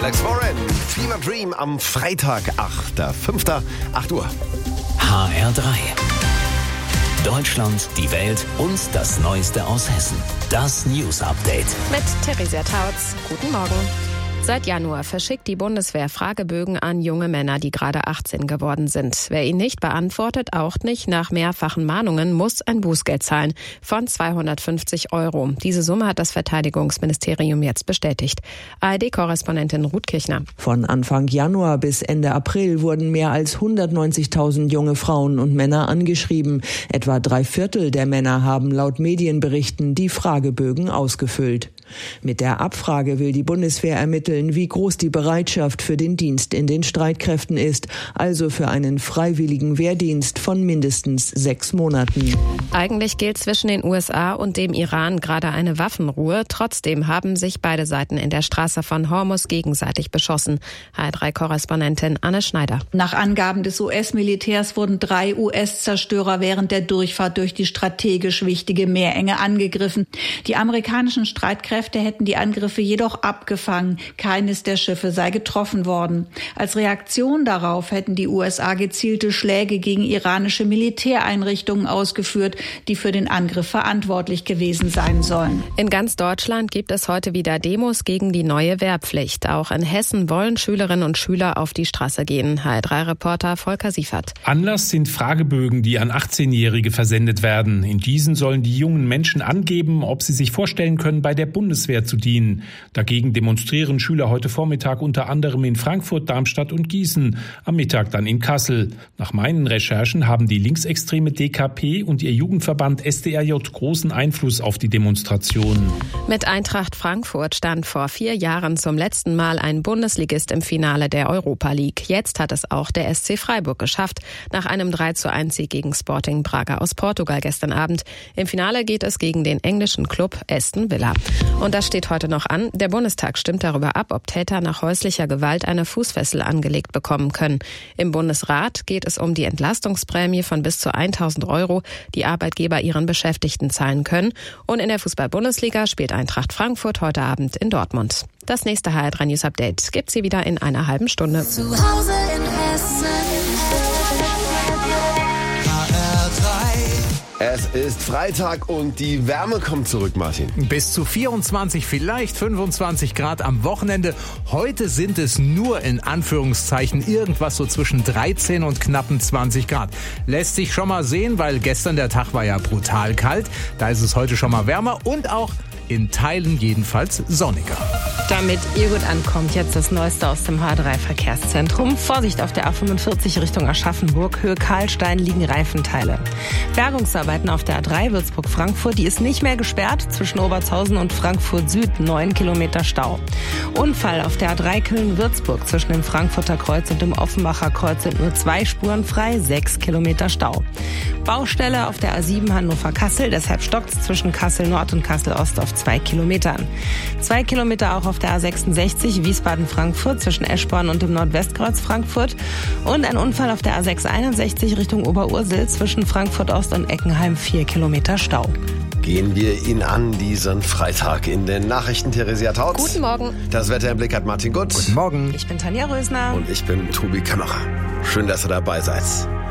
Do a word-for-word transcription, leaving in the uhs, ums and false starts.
Alex Warren, Fever Dream am Freitag, achter fünfter acht Uhr. H R drei. Deutschland, die Welt und das Neueste aus Hessen. Das News Update. Mit Theresia Tautz. Guten Morgen. Seit Januar verschickt die Bundeswehr Fragebögen an junge Männer, die gerade achtzehn geworden sind. Wer ihn nicht beantwortet, auch nicht nach mehrfachen Mahnungen, muss ein Bußgeld zahlen von zweihundertfünfzig Euro. Diese Summe hat das Verteidigungsministerium jetzt bestätigt. A R D-Korrespondentin Ruth Kirchner. Von Anfang Januar bis Ende April wurden mehr als hundertneunzigtausend junge Frauen und Männer angeschrieben. Etwa drei Viertel der Männer haben laut Medienberichten die Fragebögen ausgefüllt. Mit der Abfrage will die Bundeswehr ermitteln, wie groß die Bereitschaft für den Dienst in den Streitkräften ist, also für einen freiwilligen Wehrdienst von mindestens sechs Monaten. Eigentlich gilt zwischen den U S A und dem Iran gerade eine Waffenruhe. Trotzdem haben sich beide Seiten in der Straße von Hormuz gegenseitig beschossen. H R drei-Korrespondentin Anne Schneider. Nach Angaben des U S-Militärs wurden drei U S-Zerstörer während der Durchfahrt durch die strategisch wichtige Meerenge angegriffen. Die amerikanischen Streitkräfte hätten die Angriffe jedoch abgefangen. Keines der Schiffe sei getroffen worden. Als Reaktion darauf hätten die U S A gezielte Schläge gegen iranische Militäreinrichtungen ausgeführt, die für den Angriff verantwortlich gewesen sein sollen. In ganz Deutschland gibt es heute wieder Demos gegen die neue Wehrpflicht. Auch in Hessen wollen Schülerinnen und Schüler auf die Straße gehen. H R drei-Reporter Volker Siefert. Anlass sind Fragebögen, die an achtzehnjährige versendet werden. In diesen sollen die jungen Menschen angeben, ob sie sich vorstellen können, bei der Bundeswehr zu dienen. Dagegen demonstrieren Schüler heute Vormittag unter anderem in Frankfurt, Darmstadt und Gießen, am Mittag dann in Kassel. Nach meinen Recherchen haben die linksextreme D K P und ihr Jugendverband S D R J großen Einfluss auf die Demonstrationen. Mit Eintracht Frankfurt stand vor vier Jahren zum letzten Mal ein Bundesligist im Finale der Europa League. Jetzt hat es auch der S C Freiburg geschafft, nach einem drei zu eins Sieg gegen Sporting Braga aus Portugal gestern Abend. Im Finale geht es gegen den englischen Club Aston Villa. Und das steht heute noch an. Der Bundestag stimmt darüber ab, ob Täter nach häuslicher Gewalt eine Fußfessel angelegt bekommen können. Im Bundesrat geht es um die Entlastungsprämie von bis zu tausend Euro, die Arbeitgeber ihren Beschäftigten zahlen können. Und in der Fußball-Bundesliga spielt Eintracht Frankfurt heute Abend in Dortmund. Das nächste H R drei News Update gibt's hier wieder in einer halben Stunde. Zu Hause in Hessen. Es ist Freitag und die Wärme kommt zurück, Martin. Bis zu vierundzwanzig, vielleicht fünfundzwanzig Grad am Wochenende. Heute sind es nur in Anführungszeichen irgendwas so zwischen dreizehn und knappen zwanzig Grad. Lässt sich schon mal sehen, weil gestern der Tag war ja brutal kalt. Da ist es heute schon mal wärmer und auch in Teilen jedenfalls sonniger. Damit ihr gut ankommt, jetzt das Neueste aus dem H drei Verkehrszentrum. Vorsicht auf der A fünfundvierzig Richtung Aschaffenburg, Höhe Karlstein liegen Reifenteile. Bergungsarbeiten auf der A drei Würzburg-Frankfurt, die ist nicht mehr gesperrt. Zwischen Obertshausen und Frankfurt Süd neun Kilometer Stau. Unfall auf der A drei Köln-Würzburg zwischen dem Frankfurter Kreuz und dem Offenbacher Kreuz sind nur zwei Spuren frei, sechs Kilometer Stau. Baustelle auf der A sieben Hannover-Kassel, deshalb stockt's zwischen Kassel Nord und Kassel Ost auf zwei Kilometern. Zwei Kilometer auch auf der A sechsundsechzig Wiesbaden-Frankfurt zwischen Eschborn und dem Nordwestkreuz Frankfurt und ein Unfall auf der A sechshunderteinundsechzig Richtung Oberursel zwischen Frankfurt Ost und Eckenheim, vier Kilometer Stau. Gehen wir ihn an, diesen Freitag. In den Nachrichten Theresia Tautz. Guten Morgen. Das Wetter im Blick hat Martin Gutt. Guten Morgen. Ich bin Tanja Rösner. Und ich bin Tobi Kammerer. Schön, dass ihr dabei seid.